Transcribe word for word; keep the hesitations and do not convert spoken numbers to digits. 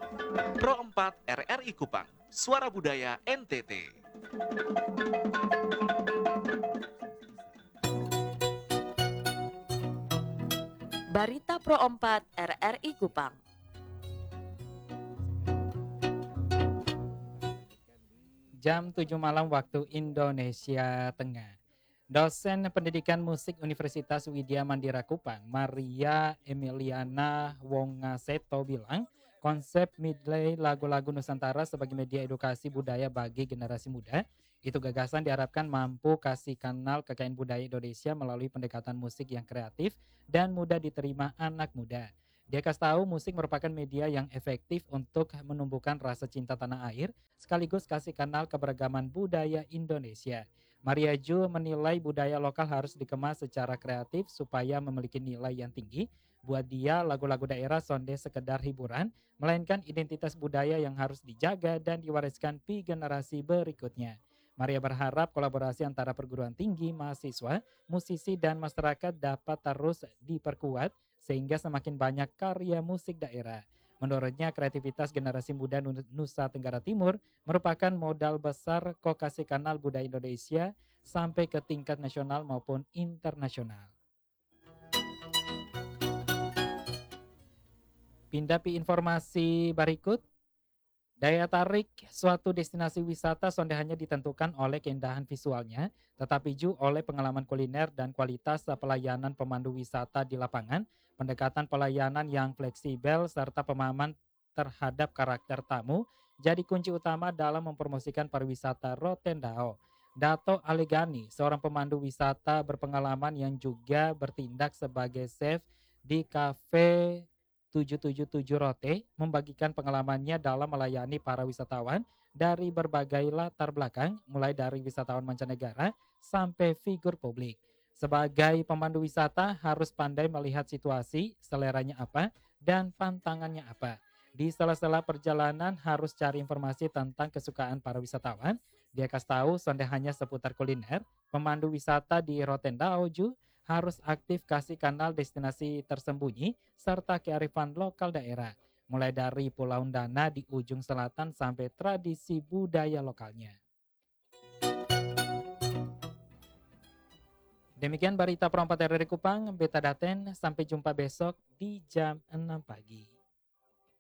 Pro empat R R I Kupang, Suara Budaya N T T. Barita Pro empat R R I Kupang. Jam tujuh malam waktu Indonesia Tengah. Dosen Pendidikan Musik Universitas Widya Mandira Kupang, Maria Emiliana Wongaseto bilang, konsep medley lagu-lagu Nusantara sebagai media edukasi budaya bagi generasi muda, itu gagasan diharapkan mampu kasih kanal kekayaan budaya Indonesia melalui pendekatan musik yang kreatif dan mudah diterima anak muda. Dia kasih tahu musik merupakan media yang efektif untuk menumbuhkan rasa cinta tanah air, sekaligus kasih kanal keberagaman budaya Indonesia. Maria Ju menilai budaya lokal harus dikemas secara kreatif supaya memiliki nilai yang tinggi. Buat dia, lagu-lagu daerah sonde sekedar hiburan, melainkan identitas budaya yang harus dijaga dan diwariskan pi generasi berikutnya. Maria berharap kolaborasi antara perguruan tinggi, mahasiswa, musisi, dan masyarakat dapat terus diperkuat sehingga semakin banyak karya musik daerah. Menurutnya, kreativitas generasi muda Nusa Tenggara Timur merupakan modal besar kokasi kanal budaya Indonesia sampai ke tingkat nasional maupun internasional. Pindah ke informasi berikut. Daya tarik suatu destinasi wisata sonde hanya ditentukan oleh keindahan visualnya, tetapi juga oleh pengalaman kuliner dan kualitas pelayanan pemandu wisata di lapangan, pendekatan pelayanan yang fleksibel, serta pemahaman terhadap karakter tamu, jadi kunci utama dalam mempromosikan pariwisata Rotendao. Dato Alegani, seorang pemandu wisata berpengalaman yang juga bertindak sebagai chef di kafe tujuh tujuh tujuh Rote, membagikan pengalamannya dalam melayani para wisatawan dari berbagai latar belakang, mulai dari wisatawan mancanegara sampai figur publik. Sebagai pemandu wisata harus pandai melihat situasi, seleranya apa, dan pantangannya apa. Di sela-sela perjalanan harus cari informasi tentang kesukaan para wisatawan. Dia kasih tahu sonde hanya seputar kuliner, pemandu wisata di Rotendao Ju harus aktif kasih kanal destinasi tersembunyi serta kearifan lokal daerah, mulai dari Pulau Undana di ujung selatan sampai tradisi budaya lokalnya. Demikian Barita Perempat R R I Kupang, Beta Daten, sampai jumpa besok di jam enam pagi.